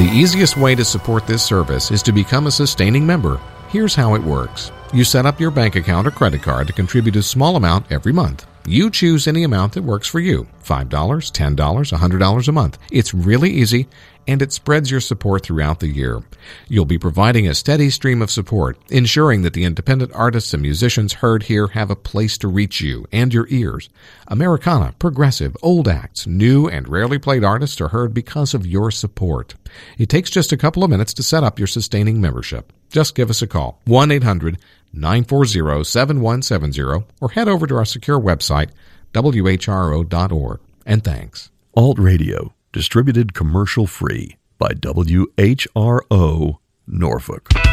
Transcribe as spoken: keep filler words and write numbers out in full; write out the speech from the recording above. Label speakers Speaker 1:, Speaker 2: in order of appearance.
Speaker 1: The easiest way to support this service is to become a sustaining member. Here's how it works. You set up your bank account or credit card to contribute a small amount every month. You choose any amount that works for you, five dollars, ten dollars, one hundred dollars a month. It's really easy, and it spreads your support throughout the year. You'll be providing a steady stream of support, ensuring that the independent artists and musicians heard here have a place to reach you and your ears. Americana, progressive, old acts, new and rarely played artists are heard because of your support. It takes just a couple of minutes to set up your sustaining membership. Just give us a call, one eight hundred nine four zero seven one seven zero, or head over to our secure website, W H R O dot org. And thanks.
Speaker 2: Alt Radio, distributed commercial free by W H R O Norfolk.